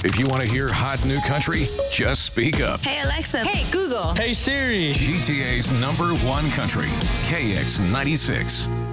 If you want to hear hot new country, just speak up. Hey, Alexa. Hey, Google. Hey, Siri. GTA's #1 country, KX96.